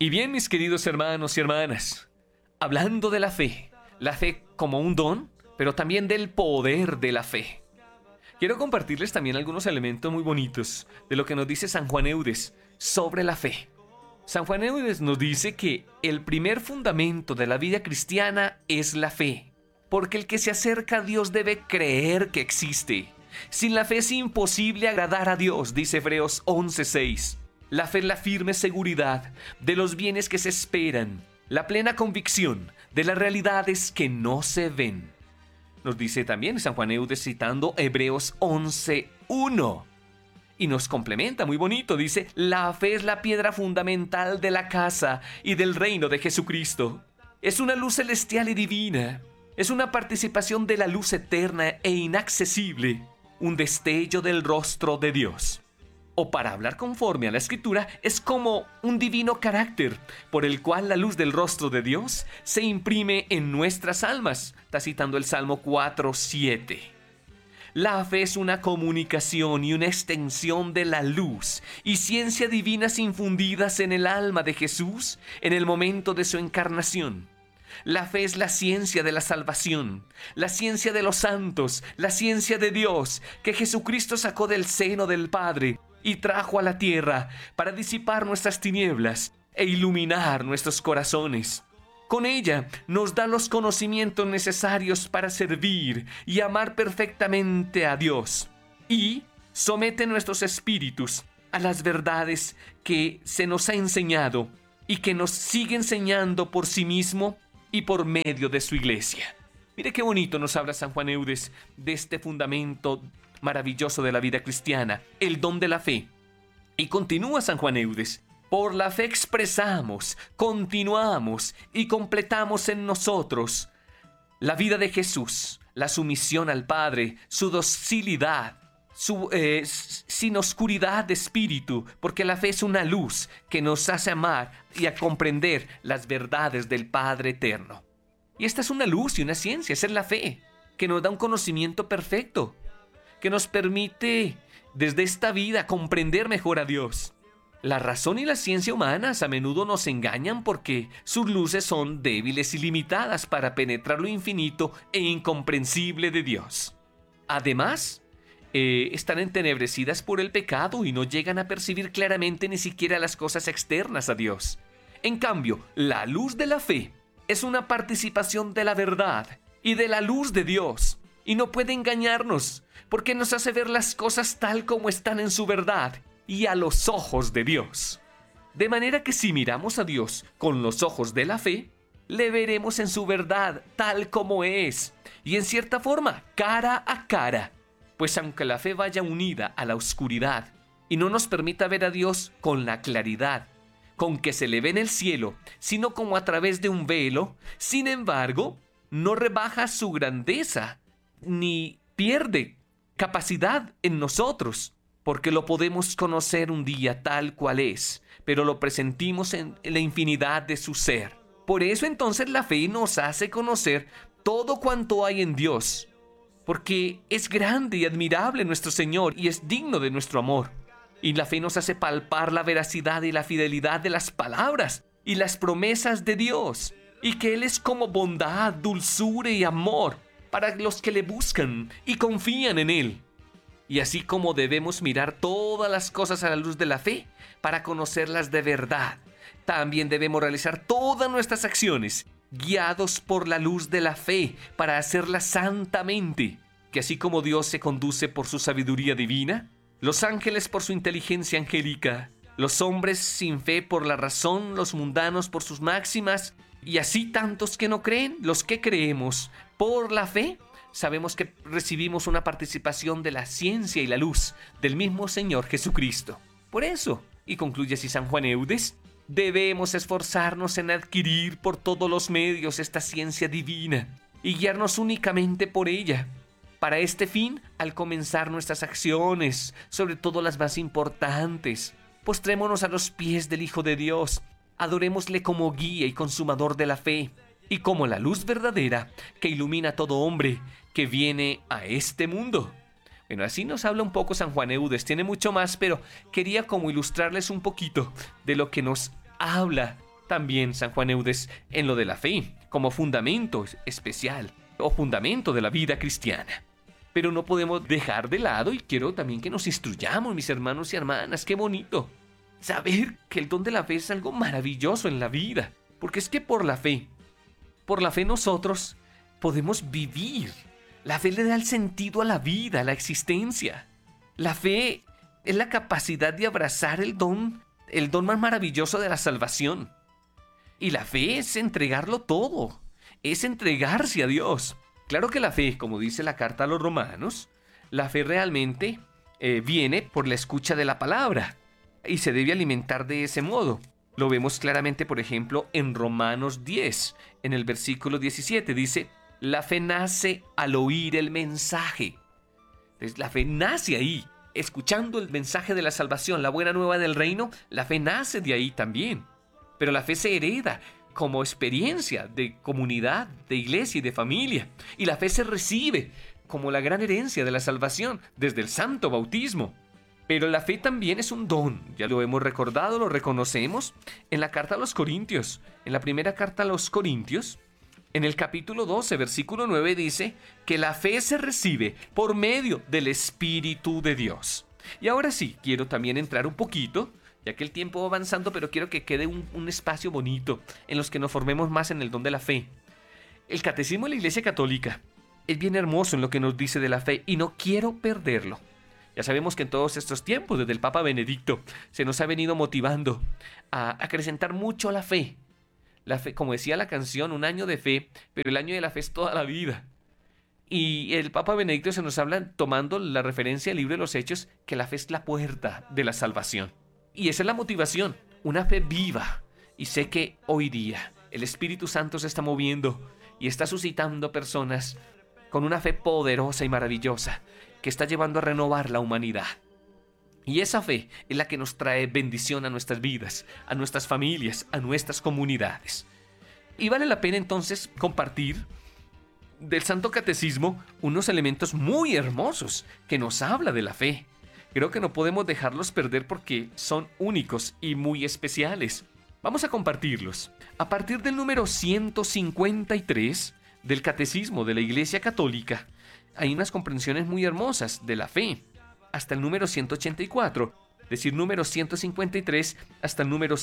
Y bien, mis queridos hermanos y hermanas, hablando de la fe como un don, pero también del poder de la fe. Quiero compartirles también algunos elementos muy bonitos de lo que nos dice San Juan Eudes sobre la fe. San Juan Eudes nos dice que el primer fundamento de la vida cristiana es la fe, porque el que se acerca a Dios debe creer que existe. Sin la fe es imposible agradar a Dios, dice Hebreos 11:6. La fe es la firme seguridad de los bienes que se esperan, la plena convicción de las realidades que no se ven. Nos dice también San Juan Eudes citando Hebreos 11:1. Y nos complementa muy bonito, dice: la fe es la piedra fundamental de la casa y del reino de Jesucristo. Es una luz celestial y divina. Es una participación de la luz eterna e inaccesible, un destello del rostro de Dios. O para hablar conforme a la Escritura, es como un divino carácter por el cual la luz del rostro de Dios se imprime en nuestras almas. Está citando el Salmo 4:7. La fe es una comunicación y una extensión de la luz y ciencia divinas infundidas en el alma de Jesús en el momento de su encarnación. La fe es la ciencia de la salvación, la ciencia de los santos, la ciencia de Dios que Jesucristo sacó del seno del Padre y trajo a la tierra para disipar nuestras tinieblas e iluminar nuestros corazones. Con ella nos da los conocimientos necesarios para servir y amar perfectamente a Dios, y somete nuestros espíritus a las verdades que se nos ha enseñado y que nos sigue enseñando por sí mismo y por medio de su iglesia. Mire qué bonito nos habla San Juan Eudes de este fundamento maravilloso de la vida cristiana, el don de la fe. Y continúa San Juan Eudes: por la fe expresamos, continuamos y completamos en nosotros la vida de Jesús, la sumisión al Padre, su docilidad, sin oscuridad de espíritu, porque la fe es una luz que nos hace amar y a comprender las verdades del Padre eterno. Y esta es una luz y una ciencia, esa es la fe, que nos da un conocimiento perfecto, que nos permite desde esta vida comprender mejor a Dios. La razón y la ciencia humanas a menudo nos engañan porque sus luces son débiles y limitadas para penetrar lo infinito e incomprensible de Dios. Además, están entenebrecidas por el pecado y no llegan a percibir claramente ni siquiera las cosas externas a Dios. En cambio, la luz de la fe es una participación de la verdad y de la luz de Dios, y no puede engañarnos porque nos hace ver las cosas tal como están en su verdad y a los ojos de Dios. De manera que si miramos a Dios con los ojos de la fe, le veremos en su verdad tal como es, y en cierta forma, cara a cara. Pues aunque la fe vaya unida a la oscuridad y no nos permita ver a Dios con la claridad con que se le ve en el cielo, sino como a través de un velo, sin embargo, no rebaja su grandeza, ni pierde capacidad en nosotros, porque lo podemos conocer un día tal cual es, pero lo presentimos en la infinidad de su ser. Por eso entonces la fe nos hace conocer todo cuanto hay en Dios, porque es grande y admirable nuestro Señor y es digno de nuestro amor. Y la fe nos hace palpar la veracidad y la fidelidad de las palabras y las promesas de Dios, y que Él es como bondad, dulzura y amor para los que le buscan y confían en Él. Y así como debemos mirar todas las cosas a la luz de la fe para conocerlas de verdad, también debemos realizar todas nuestras acciones guiados por la luz de la fe para hacerlas santamente, que así como Dios se conduce por su sabiduría divina, los ángeles por su inteligencia angélica, los hombres sin fe por la razón, los mundanos por sus máximas, y así tantos que no creen, los que creemos por la fe, sabemos que recibimos una participación de la ciencia y la luz del mismo Señor Jesucristo. Por eso, y concluye así San Juan Eudes, debemos esforzarnos en adquirir por todos los medios esta ciencia divina y guiarnos únicamente por ella. Para este fin, al comenzar nuestras acciones, sobre todo las más importantes, postrémonos a los pies del Hijo de Dios, adorémosle como guía y consumador de la fe, y como la luz verdadera que ilumina a todo hombre que viene a este mundo. Bueno, así nos habla un poco San Juan Eudes, tiene mucho más, pero quería como ilustrarles un poquito de lo que nos habla también San Juan Eudes en lo de la fe, como fundamento especial o fundamento de la vida cristiana. Pero no podemos dejar de lado, y quiero también que nos instruyamos, mis hermanos y hermanas. Qué bonito saber que el don de la fe es algo maravilloso en la vida, porque es que por la fe nosotros podemos vivir. La fe le da el sentido a la vida, a la existencia. La fe es la capacidad de abrazar el don más maravilloso de la salvación. Y la fe es entregarlo todo, es entregarse a Dios. Claro que la fe, como dice la carta a los romanos, la fe realmente viene por la escucha de la palabra y se debe alimentar de ese modo. Lo vemos claramente, por ejemplo, en Romanos 10, en el versículo 17, dice: la fe nace al oír el mensaje. Entonces, la fe nace ahí, escuchando el mensaje de la salvación, la buena nueva del reino. La fe nace de ahí también. Pero la fe se hereda como experiencia de comunidad, de iglesia y de familia. Y la fe se recibe como la gran herencia de la salvación desde el santo bautismo. Pero la fe también es un don, ya lo hemos recordado, lo reconocemos en la carta a los Corintios. En la primera carta a los Corintios, en el capítulo 12, versículo 9, dice que la fe se recibe por medio del Espíritu de Dios. Y ahora sí, quiero también entrar un poquito, ya que el tiempo va avanzando, pero quiero que quede un espacio bonito en los que nos formemos más en el don de la fe. El Catecismo de la Iglesia Católica es bien hermoso en lo que nos dice de la fe y no quiero perderlo. Ya sabemos que en todos estos tiempos, desde el Papa Benedicto, se nos ha venido motivando a acrecentar mucho la fe. La fe, como decía la canción, un año de fe, pero el año de la fe es toda la vida. Y el Papa Benedicto se nos habla, tomando la referencia del libro de los Hechos, que la fe es la puerta de la salvación. Y esa es la motivación, una fe viva. Y sé que hoy día el Espíritu Santo se está moviendo y está suscitando personas con una fe poderosa y maravillosa que está llevando a renovar la humanidad. Y esa fe es la que nos trae bendición a nuestras vidas, a nuestras familias, a nuestras comunidades. Y vale la pena entonces compartir del Santo Catecismo unos elementos muy hermosos que nos habla de la fe. Creo que no podemos dejarlos perder porque son únicos y muy especiales. Vamos a compartirlos. A partir del número 153 del Catecismo de la Iglesia Católica, hay unas comprensiones muy hermosas de la fe, hasta el número 184, es decir, número 153 hasta el número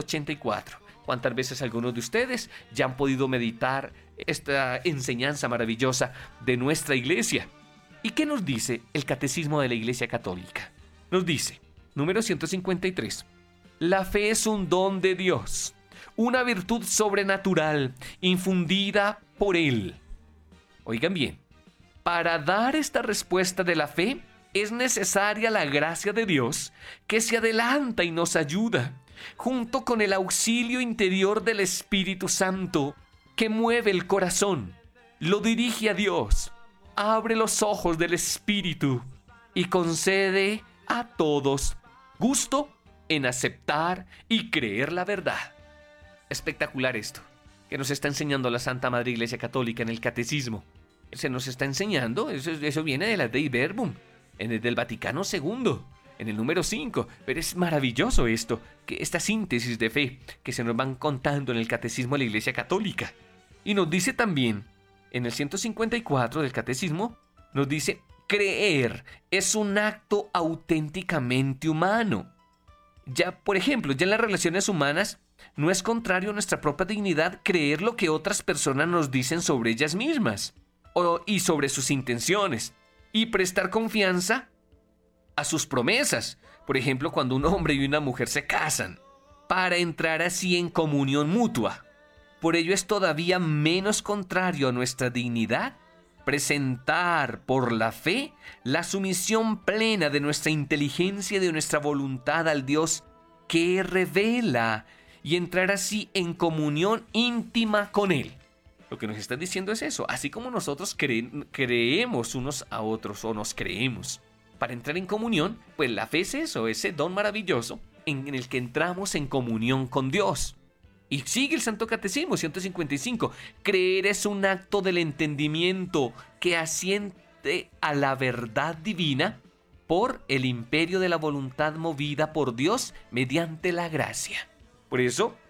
184. ¿Cuántas veces algunos de ustedes ya han podido meditar esta enseñanza maravillosa de nuestra Iglesia? ¿Y qué nos dice el Catecismo de la Iglesia Católica? Nos dice, número 153, la fe es un don de Dios, una virtud sobrenatural infundida por Él. Oigan bien, para dar esta respuesta de la fe es necesaria la gracia de Dios que se adelanta y nos ayuda, junto con el auxilio interior del Espíritu Santo que mueve el corazón, lo dirige a Dios, abre los ojos del Espíritu y concede a todos gusto en aceptar y creer la verdad. Espectacular esto que nos está enseñando la Santa Madre Iglesia Católica en el Catecismo. Se nos está enseñando, eso viene de la Dei Verbum, del Vaticano II, en el número 5. Pero es maravilloso esto, que esta síntesis de fe que se nos van contando en el Catecismo de la Iglesia Católica. Y nos dice también, en el 154 del Catecismo, nos dice, creer es un acto auténticamente humano. Ya, por ejemplo, ya en las relaciones humanas, no es contrario a nuestra propia dignidad creer lo que otras personas nos dicen sobre ellas mismas y sobre sus intenciones, y prestar confianza a sus promesas. Por ejemplo, cuando un hombre y una mujer se casan, para entrar así en comunión mutua. Por ello es todavía menos contrario a nuestra dignidad presentar por la fe la sumisión plena de nuestra inteligencia y de nuestra voluntad al Dios que revela, y entrar así en comunión íntima con Él. Lo que nos está diciendo es eso, así como nosotros creemos unos a otros o nos creemos. Para entrar en comunión, pues la fe es eso, ese don maravilloso en el que entramos en comunión con Dios. Y sigue el Santo Catecismo 155, creer es un acto del entendimiento que asiente a la verdad divina por el imperio de la voluntad movida por Dios mediante la gracia. Por eso,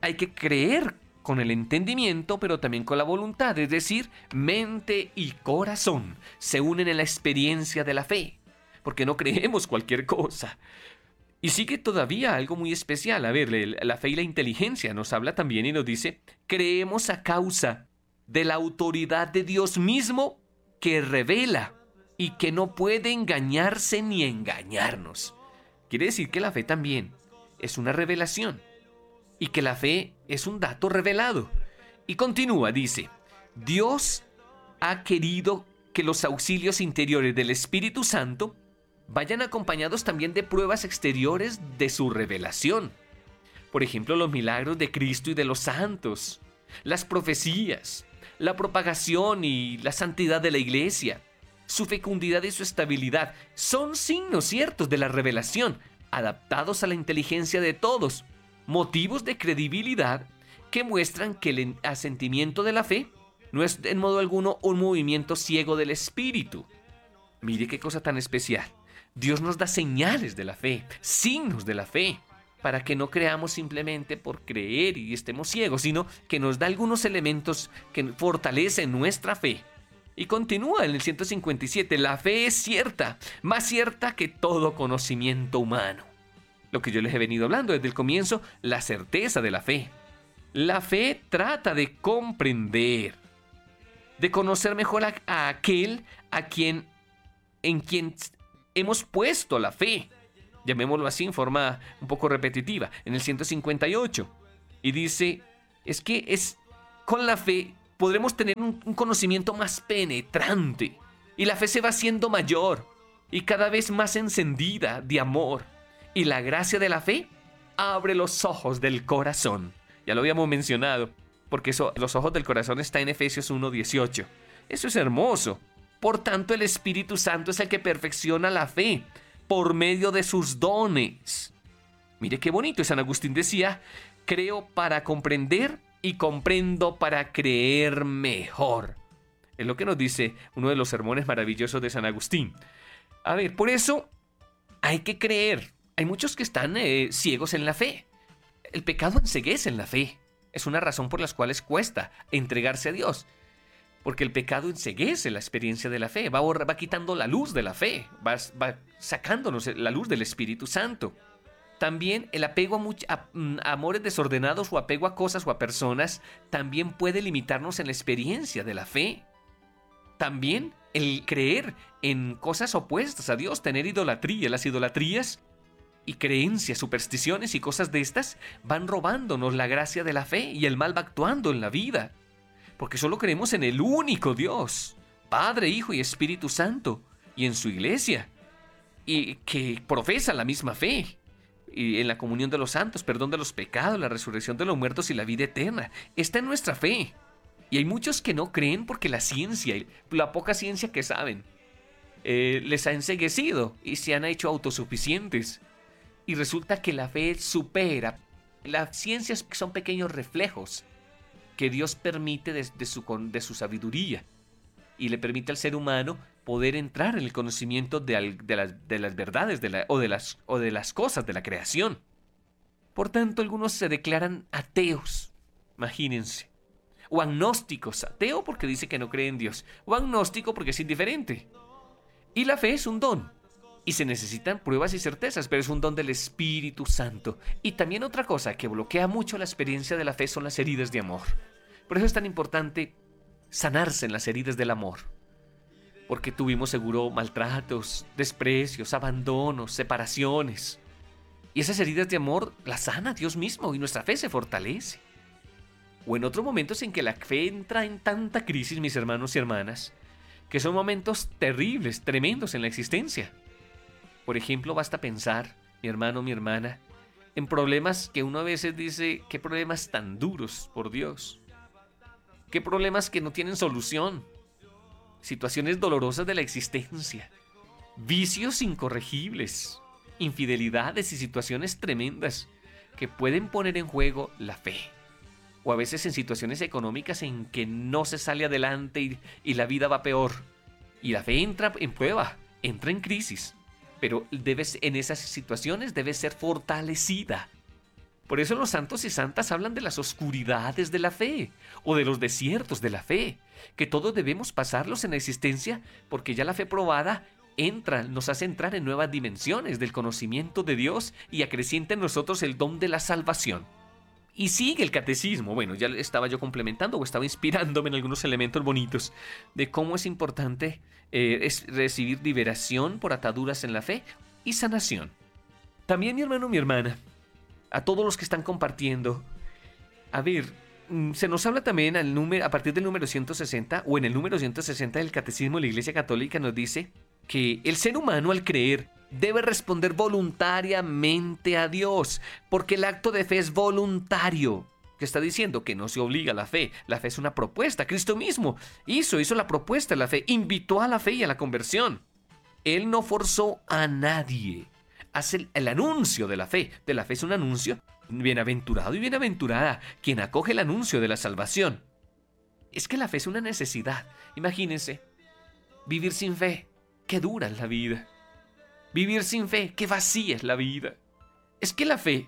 hay que creer con el entendimiento, pero también con la voluntad, es decir, mente y corazón se unen en la experiencia de la fe, porque no creemos cualquier cosa. Y sigue todavía algo muy especial. A ver, la fe y la inteligencia nos habla también y nos dice, creemos a causa de la autoridad de Dios mismo que revela y que no puede engañarse ni engañarnos. Quiere decir que la fe también es una revelación y que la fe es un dato revelado. Y continúa, dice, Dios ha querido que los auxilios interiores del Espíritu Santo vayan acompañados también de pruebas exteriores de su revelación. Por ejemplo, los milagros de Cristo y de los santos, las profecías, la propagación y la santidad de la iglesia, su fecundidad y su estabilidad, son signos ciertos de la revelación, adaptados a la inteligencia de todos, motivos de credibilidad que muestran que el asentimiento de la fe no es en modo alguno un movimiento ciego del espíritu. Mire qué cosa tan especial. Dios nos da señales de la fe, signos de la fe, para que no creamos simplemente por creer y estemos ciegos, sino que nos da algunos elementos que fortalecen nuestra fe. Y continúa en el 157, la fe es cierta, más cierta que todo conocimiento humano. Lo que yo les he venido hablando desde el comienzo, la certeza de la fe. La fe trata de comprender, de conocer mejor a aquel en quien hemos puesto la fe. Llamémoslo así en forma un poco repetitiva, en el 158. Y dice, con la fe podremos tener un conocimiento más penetrante. Y la fe se va haciendo mayor y cada vez más encendida de amor. Y la gracia de la fe abre los ojos del corazón. Ya lo habíamos mencionado, porque los ojos del corazón está en Efesios 1:18. Eso es hermoso. Por tanto, el Espíritu Santo es el que perfecciona la fe por medio de sus dones. Mire qué bonito. Y San Agustín decía, creo para comprender y comprendo para creer mejor. Es lo que nos dice uno de los sermones maravillosos de San Agustín. A ver, por eso hay que creer. Hay muchos que están ciegos en la fe. El pecado enceguece en la fe. Es una razón por las cuales cuesta entregarse a Dios. Porque el pecado enceguece la experiencia de la fe. Va quitando la luz de la fe. Va sacándonos la luz del Espíritu Santo. También el apego a amores desordenados o apego a cosas o a personas también puede limitarnos en la experiencia de la fe. También el creer en cosas opuestas a Dios, tener idolatría. Las idolatrías y creencias, supersticiones y cosas de estas van robándonos la gracia de la fe y el mal va actuando en la vida. Porque solo creemos en el único Dios, Padre, Hijo y Espíritu Santo, y en su iglesia, y que profesa la misma fe, y en la comunión de los santos, perdón de los pecados, la resurrección de los muertos y la vida eterna. Está en nuestra fe. Y hay muchos que no creen porque la ciencia, la poca ciencia que saben, les ha enceguecido y se han hecho autosuficientes. Y resulta que la fe supera. Las ciencias son pequeños reflejos que Dios permite de su sabiduría y le permite al ser humano poder entrar en el conocimiento de las verdades o de las cosas de la creación. Por tanto, algunos se declaran ateos, imagínense, o agnósticos. Ateo porque dice que no cree en Dios, o agnóstico porque es indiferente. Y la fe es un don. Y se necesitan pruebas y certezas, pero es un don del Espíritu Santo. Y también otra cosa que bloquea mucho la experiencia de la fe son las heridas de amor. Por eso es tan importante sanarse en las heridas del amor. Porque tuvimos seguro maltratos, desprecios, abandonos, separaciones. Y esas heridas de amor las sana Dios mismo y nuestra fe se fortalece. O en otros momentos en que la fe entra en tanta crisis, mis hermanos y hermanas, que son momentos terribles, tremendos en la existencia. Por ejemplo, basta pensar, mi hermano, mi hermana, en problemas que uno a veces dice, qué problemas tan duros, por Dios. Qué problemas que no tienen solución. Situaciones dolorosas de la existencia. Vicios incorregibles. Infidelidades y situaciones tremendas que pueden poner en juego la fe. O a veces en situaciones económicas en que no se sale adelante y la vida va peor. Y la fe entra en prueba, entra en crisis. Pero en esas situaciones debe ser fortalecida. Por eso los santos y santas hablan de las oscuridades de la fe o de los desiertos de la fe, que todos debemos pasarlos en la existencia porque ya la fe probada nos hace entrar en nuevas dimensiones del conocimiento de Dios y acrecienta en nosotros el don de la salvación. Y sigue el catecismo. Bueno, ya estaba yo complementando o estaba inspirándome en algunos elementos bonitos de cómo es importante recibir liberación por ataduras en la fe y sanación. También, mi hermano, mi hermana, a todos los que están compartiendo, a ver, se nos habla también a partir del número 160 o en el número 160 del Catecismo de la Iglesia Católica nos dice que el ser humano al creer debe responder voluntariamente a Dios, porque el acto de fe es voluntario. ¿Qué está diciendo? Que no se obliga a la fe. La fe es una propuesta. Cristo mismo hizo la propuesta de la fe, invitó a la fe y a la conversión. Él no forzó a nadie. Hace el anuncio de la fe. De la fe es un anuncio. Bienaventurado y bienaventurada quien acoge el anuncio de la salvación. Es que la fe es una necesidad. Imagínense, vivir sin fe, qué dura es la vida. Vivir sin fe, qué vacía es la vida. Es que la fe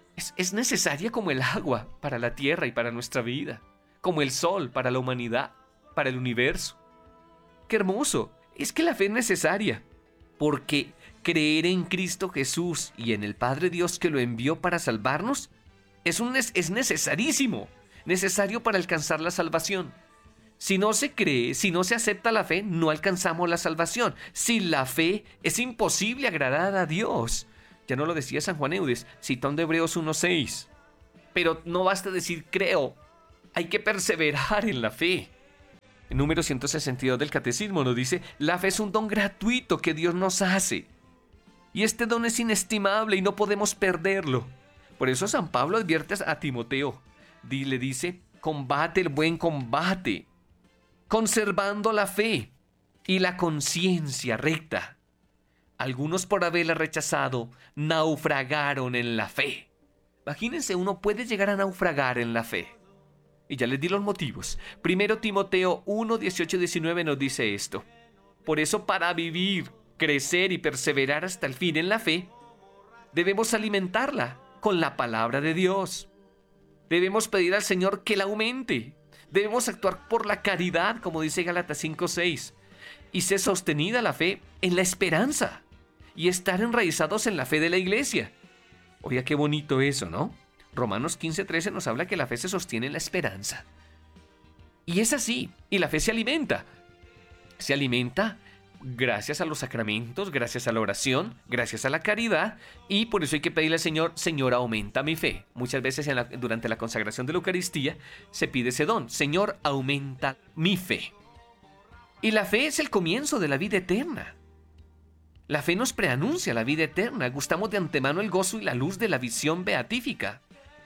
es necesaria como el agua para la tierra y para nuestra vida, como el sol para la humanidad, para el universo. ¡Qué hermoso! Es que la fe es necesaria, porque creer en Cristo Jesús y en el Padre Dios que lo envió para salvarnos es necesarísimo, necesario para alcanzar la salvación. Si no se cree, si no se acepta la fe, no alcanzamos la salvación. Sin la fe es imposible agradar a Dios. Ya no lo decía San Juan Eudes, citando Hebreos 1:6. Pero no basta decir creo, hay que perseverar en la fe. El número 162 del Catecismo nos dice, la fe es un don gratuito que Dios nos hace. Y este don es inestimable y no podemos perderlo. Por eso San Pablo advierte a Timoteo, le dice, combate el buen combate, conservando la fe y la conciencia recta. Algunos por haberla rechazado, naufragaron en la fe. Imagínense, uno puede llegar a naufragar en la fe. Y ya les di los motivos. Primero Timoteo 1, 18 y 19 nos dice esto. Por eso, para vivir, crecer y perseverar hasta el fin en la fe, debemos alimentarla con la palabra de Dios. Debemos pedir al Señor que la aumente. Debemos actuar por la caridad, como dice Gálatas 5:6, y ser sostenida la fe en la esperanza y estar enraizados en la fe de la iglesia. Oiga, qué bonito eso, ¿no? Romanos 15:13 nos habla que la fe se sostiene en la esperanza. Y es así, y la fe se alimenta. Se alimenta gracias a los sacramentos, gracias a la oración, gracias a la caridad, y por eso hay que pedirle al Señor, Señor, aumenta mi fe. Muchas veces durante la consagración de la Eucaristía se pide ese don, Señor, aumenta mi fe. Y la fe es el comienzo de la vida eterna. La fe nos preanuncia la vida eterna, gustamos de antemano el gozo y la luz de la visión beatífica.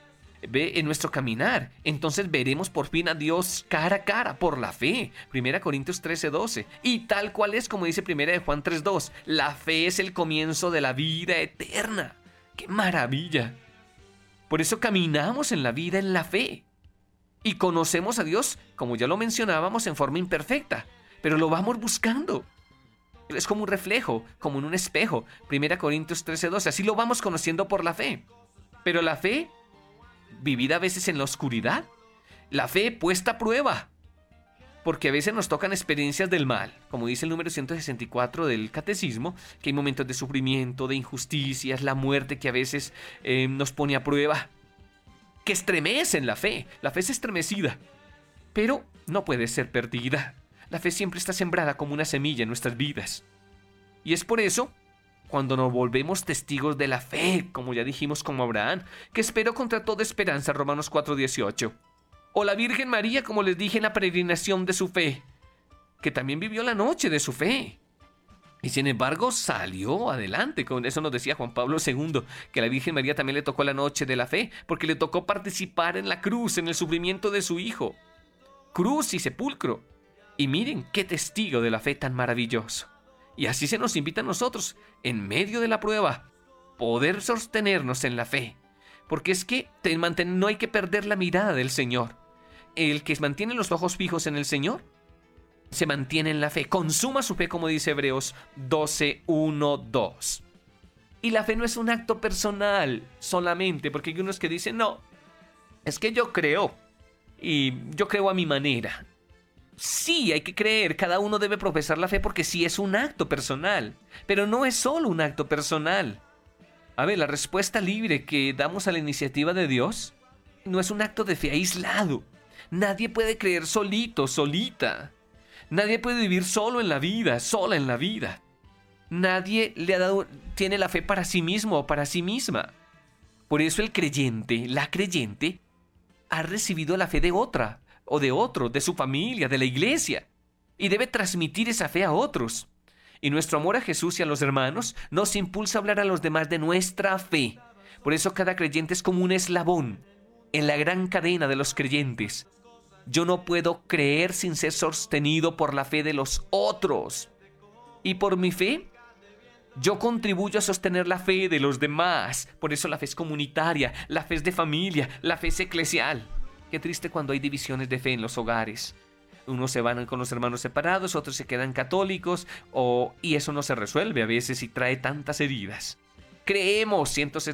Ve en nuestro caminar, entonces veremos por fin a Dios cara a cara por la fe. 1 Corintios 13:12. Y tal cual es como dice 1 Juan 3:2. La fe es el comienzo de la vida eterna. ¡Qué maravilla! Por eso caminamos en la vida en la fe. Y conocemos a Dios, como ya lo mencionábamos, en forma imperfecta. Pero lo vamos buscando. Es como un reflejo, como en un espejo. 1 Corintios 13:12. Así lo vamos conociendo por la fe. Pero la fe vivida a veces en la oscuridad, la fe puesta a prueba, porque a veces nos tocan experiencias del mal, como dice el número 164 del Catecismo, que hay momentos de sufrimiento, de injusticias, la muerte que a veces nos pone a prueba, que estremecen la fe es estremecida, pero no puede ser perdida. La fe siempre está sembrada como una semilla en nuestras vidas, y es por eso cuando nos volvemos testigos de la fe, como ya dijimos como Abraham, que esperó contra toda esperanza, Romanos 4:18. O la Virgen María, como les dije en la peregrinación de su fe, que también vivió la noche de su fe. Y sin embargo salió adelante, con eso nos decía Juan Pablo II, que a la Virgen María también le tocó la noche de la fe, porque le tocó participar en la cruz, en el sufrimiento de su hijo. Cruz y sepulcro. Y miren qué testigo de la fe tan maravilloso. Y así se nos invita a nosotros, en medio de la prueba, poder sostenernos en la fe. Porque es que no hay que perder la mirada del Señor. El que mantiene los ojos fijos en el Señor, se mantiene en la fe. Consuma su fe, como dice Hebreos 12:1-2. Y la fe no es un acto personal solamente, porque hay unos que dicen, no, es que yo creo, y yo creo a mi manera. Sí, hay que creer, cada uno debe profesar la fe porque sí es un acto personal, pero no es solo un acto personal. A ver, la respuesta libre que damos a la iniciativa de Dios no es un acto de fe aislado. Nadie puede creer solito, solita. Nadie puede vivir solo en la vida, sola en la vida. Nadie tiene la fe para sí mismo o para sí misma. Por eso el creyente, la creyente, ha recibido la fe de otra, o de otro, de su familia, de la iglesia, y debe transmitir esa fe a otros. Y nuestro amor a Jesús y a los hermanos nos impulsa a hablar a los demás de nuestra fe. Por eso cada creyente es como un eslabón en la gran cadena de los creyentes. Yo no puedo creer sin ser sostenido por la fe de los otros. Y por mi fe, yo contribuyo a sostener la fe de los demás. Por eso la fe es comunitaria, la fe es de familia, la fe es eclesial. Qué triste cuando hay divisiones de fe en los hogares. Unos se van con los hermanos separados, otros se quedan católicos, y eso no se resuelve a veces y trae tantas heridas. Creemos,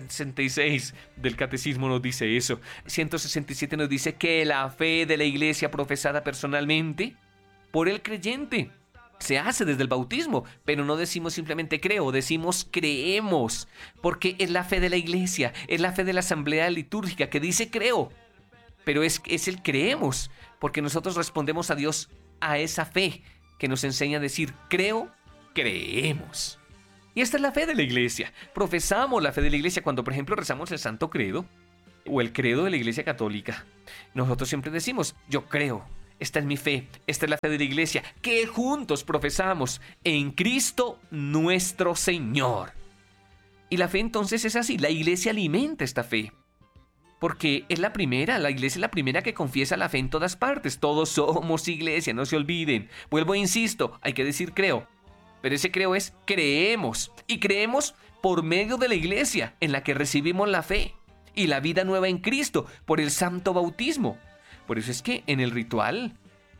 166 del Catecismo nos dice eso. 167 nos dice que la fe de la iglesia profesada personalmente por el creyente se hace desde el bautismo, pero no decimos simplemente creo, decimos creemos, porque es la fe de la iglesia, es la fe de la asamblea litúrgica que dice creo, pero es el creemos, porque nosotros respondemos a Dios a esa fe que nos enseña a decir creo, creemos. Y esta es la fe de la iglesia. Profesamos la fe de la iglesia cuando, por ejemplo, rezamos el Santo Credo o el credo de la Iglesia Católica. Nosotros siempre decimos, yo creo, esta es mi fe, esta es la fe de la iglesia, que juntos profesamos en Cristo nuestro Señor. Y la fe entonces es así, la iglesia alimenta esta fe. Porque es la iglesia es la primera que confiesa la fe en todas partes. Todos somos iglesia, no se olviden. Vuelvo e insisto, hay que decir creo. Pero ese creo es creemos. Y creemos por medio de la iglesia en la que recibimos la fe y la vida nueva en Cristo por el santo bautismo. Por eso es que en el ritual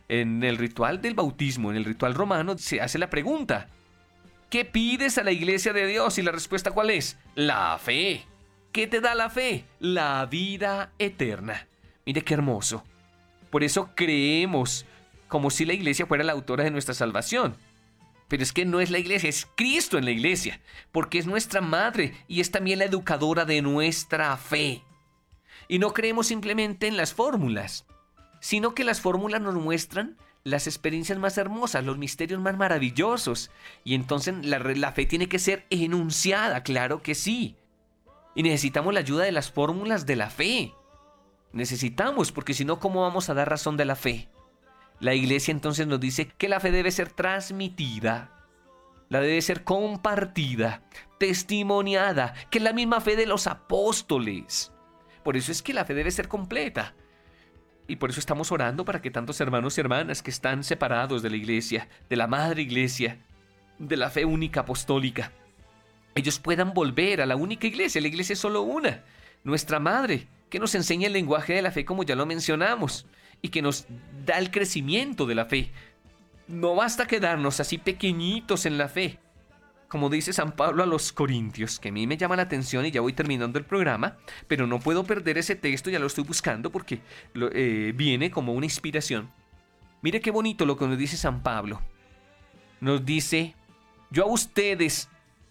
del bautismo, en el ritual romano, se hace la pregunta: ¿qué pides a la iglesia de Dios? Y la respuesta, ¿cuál es? La fe. ¿Qué te da la fe? La vida eterna. Mire qué hermoso. Por eso creemos como si la iglesia fuera la autora de nuestra salvación. Pero es que no es la iglesia, es Cristo en la iglesia, porque es nuestra madre y es también la educadora de nuestra fe. Y no creemos simplemente en las fórmulas, sino que las fórmulas nos muestran las experiencias más hermosas, los misterios más maravillosos. Y entonces la fe tiene que ser enunciada, claro que sí. Y necesitamos la ayuda de las fórmulas de la fe. Necesitamos, porque si no, ¿cómo vamos a dar razón de la fe? La iglesia entonces nos dice que la fe debe ser transmitida, la debe ser compartida, testimoniada, que es la misma fe de los apóstoles. Por eso es que la fe debe ser completa. Y por eso estamos orando para que tantos hermanos y hermanas que están separados de la iglesia, de la madre iglesia, de la fe única apostólica, ellos puedan volver a la única iglesia. La iglesia es solo una, nuestra madre, que nos enseña el lenguaje de la fe como ya lo mencionamos y que nos da el crecimiento de la fe. No basta quedarnos así pequeñitos en la fe. Como dice San Pablo a los Corintios, que a mí me llama la atención y ya voy terminando el programa, pero no puedo perder ese texto, ya lo estoy buscando porque viene como una inspiración. Mire qué bonito lo que nos dice San Pablo. Nos dice, yo a ustedes,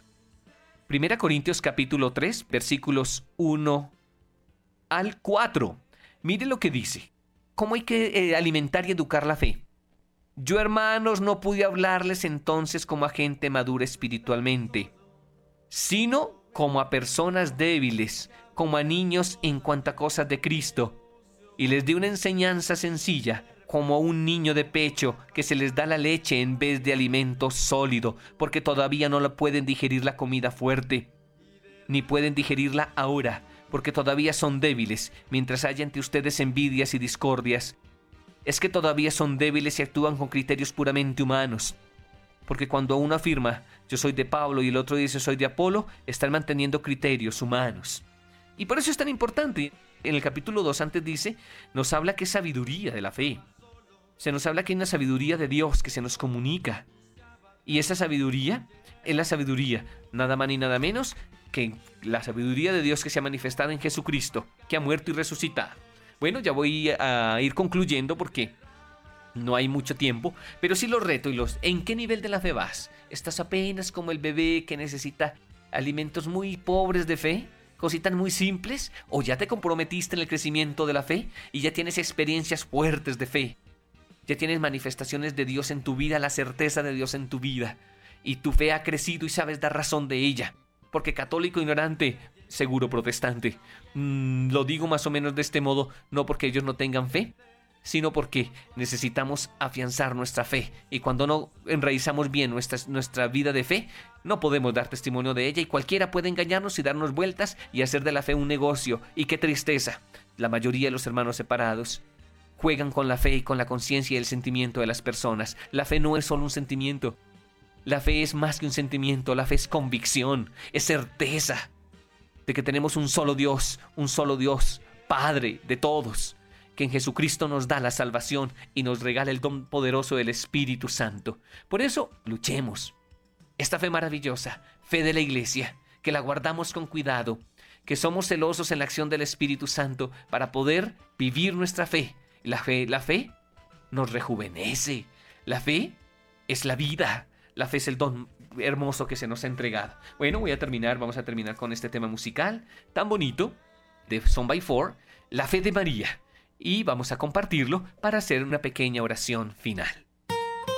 1 Corintios capítulo 3, versículos 1 al 4. Mire lo que dice. ¿Cómo hay que alimentar y educar la fe? Yo, hermanos, no pude hablarles entonces como a gente madura espiritualmente, sino como a personas débiles, como a niños en cuanto a cosas de Cristo. Y les di una enseñanza sencilla, como a un niño de pecho que se les da la leche en vez de alimento sólido, porque todavía no la pueden digerir la comida fuerte, ni pueden digerirla ahora, porque todavía son débiles, mientras haya entre ustedes envidias y discordias. Es que todavía son débiles y actúan con criterios puramente humanos. Porque cuando uno afirma, yo soy de Pablo, y el otro dice, soy de Apolo, están manteniendo criterios humanos. Y por eso es tan importante. En el capítulo 2 antes dice, nos habla que es sabiduría de la fe. Se nos habla que hay una sabiduría de Dios que se nos comunica. Y esa sabiduría es la sabiduría, nada más ni nada menos, que la sabiduría de Dios que se ha manifestado en Jesucristo, que ha muerto y resucitado. Bueno, ya voy a ir concluyendo porque no hay mucho tiempo, pero sí los reto ¿en qué nivel de la fe vas? ¿Estás apenas como el bebé que necesita alimentos muy pobres de fe? ¿Cositas muy simples? ¿O ya te comprometiste en el crecimiento de la fe y ya tienes experiencias fuertes de fe? Ya tienes manifestaciones de Dios en tu vida, la certeza de Dios en tu vida. Y tu fe ha crecido y sabes dar razón de ella. Porque católico ignorante, seguro protestante. Lo digo más o menos de este modo, no porque ellos no tengan fe, sino porque necesitamos afianzar nuestra fe. Y cuando no enraizamos bien nuestra vida de fe, no podemos dar testimonio de ella y cualquiera puede engañarnos y darnos vueltas y hacer de la fe un negocio. Y qué tristeza. La mayoría de los hermanos separados juegan con la fe y con la conciencia y el sentimiento de las personas. La fe no es solo un sentimiento. La fe es más que un sentimiento. La fe es convicción, es certeza de que tenemos un solo Dios, Padre de todos, que en Jesucristo nos da la salvación y nos regala el don poderoso del Espíritu Santo. Por eso, luchemos. Esta fe maravillosa, fe de la Iglesia, que la guardamos con cuidado, que somos celosos en la acción del Espíritu Santo para poder vivir nuestra fe. La fe nos rejuvenece. La fe es la vida. La fe es el don hermoso que se nos ha entregado. Bueno, vamos a terminar con este tema musical tan bonito de Son by Four, la fe de María. Y vamos a compartirlo para hacer una pequeña oración final.